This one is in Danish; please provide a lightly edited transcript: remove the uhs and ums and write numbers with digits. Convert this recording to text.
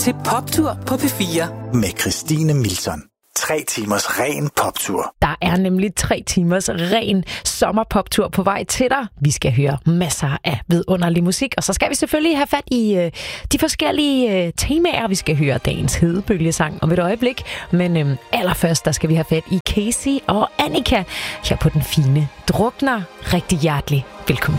til Poptur på P4. Med Christine Milton. 3 timers ren poptur. Der er nemlig 3 timers ren sommerpoptur på vej til dig. Vi skal høre masser af vidunderlig musik, og så skal vi selvfølgelig have fat i de forskellige temaer. Vi skal høre dagens hedebølgesang om et øjeblik, men allerførst der skal vi have fat i Casey og Annika her på Den Fine Drukner. Rigtig hjertelig velkommen